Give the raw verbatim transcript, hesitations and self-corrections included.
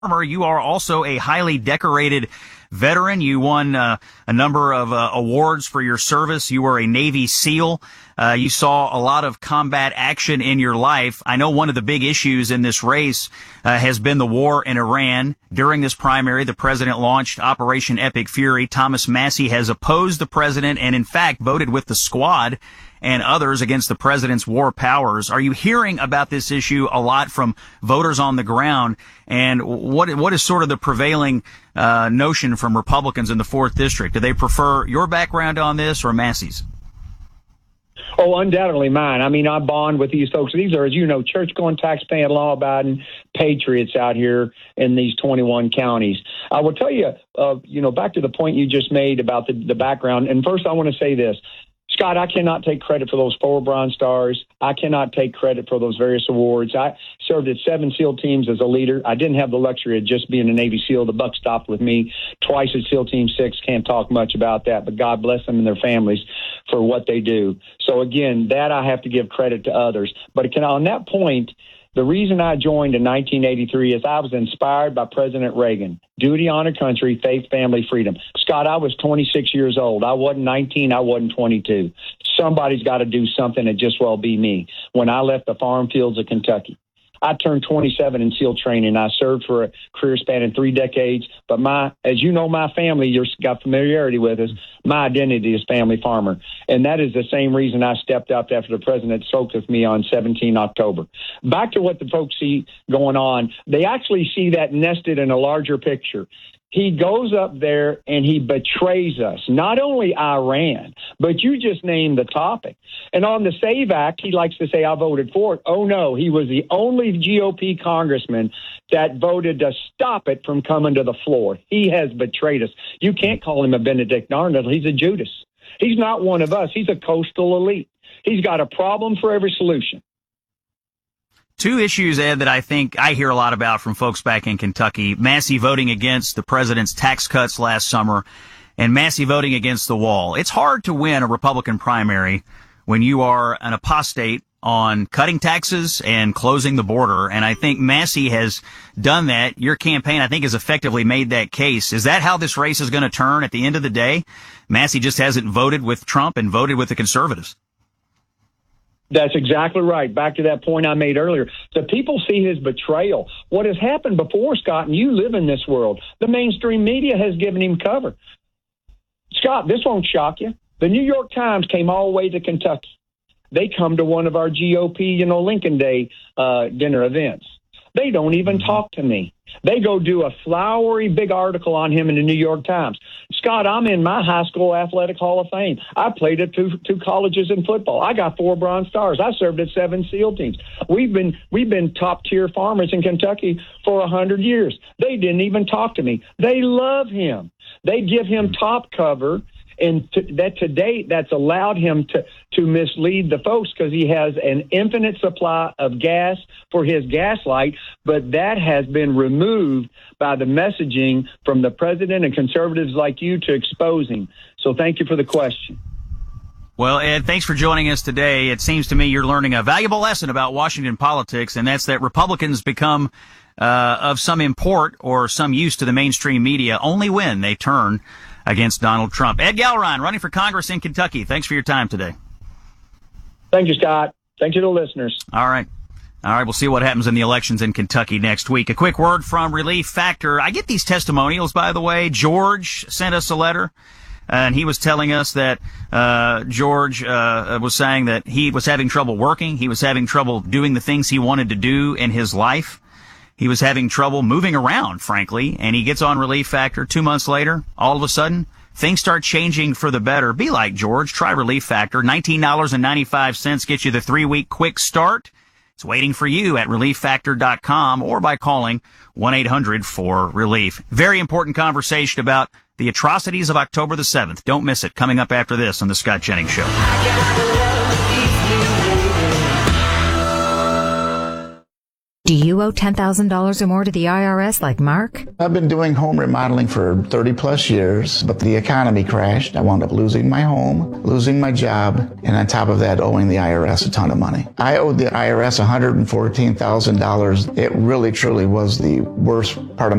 You are also a highly decorated veteran. You won uh, a number of uh, awards for your service. You were a Navy SEAL. Uh, you saw a lot of combat action in your life. I know one of the big issues in this race uh, has been the war in Iran. During this primary, the president launched Operation Epic Fury. Thomas Massie has opposed the president and, in fact, voted with the squad and others against the president's war powers. Are you hearing about this issue a lot from voters on the ground? And what what is sort of the prevailing uh, notion from Republicans in the fourth District? Do they prefer your background on this or Massie's? Oh, undoubtedly mine. I mean, I bond with these folks. These are, as you know, church-going, tax-paying, law-abiding patriots out here in these twenty-one counties. I will tell you, uh, you know, back to the point you just made about the, the background. And first, I want to say this. Scott, I cannot take credit for those four Bronze Stars. I cannot take credit for those various awards. I served at seven SEAL teams as a leader. I didn't have the luxury of just being a Navy SEAL. The buck stopped with me twice at SEAL Team six. Can't talk much about that, but God bless them and their families for what they do. So, again, that I have to give credit to others. But can, on that point, the reason I joined in nineteen eighty-three is I was inspired by President Reagan. Duty, honor, country, faith, family, freedom. Scott, I was twenty-six years old. I wasn't nineteen. I wasn't twenty-two. Somebody's got to do something and just well be me. When I left the farm fields of Kentucky, I turned twenty-seven in SEAL training. I served for a career span in three decades. But my, as you know, my family, you've got familiarity with us. My identity is family farmer. And that is the same reason I stepped up after the president spoke with me on seventeenth October. Back to what the folks see going on. They actually see that nested in a larger picture. He goes up there and he betrays us, not only Iran, but you just named the topic. And on the SAVE Act, he likes to say, I voted for it. Oh, no, he was the only G O P congressman that voted to stop it from coming to the floor. He has betrayed us. You can't call him a Benedict Arnold. He's a Judas. He's not one of us. He's a coastal elite. He's got a problem for every solution. Two issues, Ed, that I think I hear a lot about from folks back in Kentucky. Massie voting against the president's tax cuts last summer and Massie voting against the wall. It's hard to win a Republican primary when you are an apostate on cutting taxes and closing the border. And I think Massie has done that. Your campaign, I think, has effectively made that case. Is that how this race is going to turn at the end of the day? Massie just hasn't voted with Trump and voted with the conservatives. That's exactly right. Back to that point I made earlier. The people see his betrayal. What has happened before, Scott, and you live in this world, the mainstream media has given him cover. Scott, this won't shock you. The New York Times came all the way to Kentucky. They come to one of our G O P, you know, Lincoln Day uh, dinner events. They don't even talk to me. They go do a flowery big article on him in the New York Times. Scott, I'm in my high school athletic hall of fame. I played at two, two colleges in football. I got four Bronze Stars. I served at seven SEAL teams. We've been we've been top tier farmers in Kentucky for a hundred years. They didn't even talk to me. They love him. They give him top cover. And to, that to date, that's allowed him to, to mislead the folks because he has an infinite supply of gas for his gaslight. But that has been removed by the messaging from the president and conservatives like you to expose him. So thank you for the question. Well, Ed, thanks for joining us today. It seems to me you're learning a valuable lesson about Washington politics, and that's that Republicans become uh, of some import or some use to the mainstream media only when they turn against Donald Trump. Ed Gallrein, running for Congress in Kentucky. Thanks for your time today. Thank you, Scott. Thank you to the listeners. All right. All right, we'll see what happens in the elections in Kentucky next week. A quick word from Relief Factor. I get these testimonials, by the way. George sent us a letter, and he was telling us that uh George uh was saying that he was having trouble working. He was having trouble doing the things he wanted to do in his life. He was having trouble moving around, frankly, and he gets on Relief Factor. Two months later, all of a sudden, things start changing for the better. Be like George. Try Relief Factor. nineteen dollars and ninety-five cents gets you the three-week quick start. It's waiting for you at relief factor dot com or by calling one eight hundred four relief. Very important conversation about the atrocities of October the seventh. Don't miss it. Coming up after this on The Scott Jennings Show. Do you owe ten thousand dollars or more to the I R S like Mark? I've been doing home remodeling for thirty plus years, but the economy crashed. I wound up losing my home, losing my job, and on top of that, owing the I R S a ton of money. I owed the I R S one hundred fourteen thousand dollars. It really, truly was the worst part of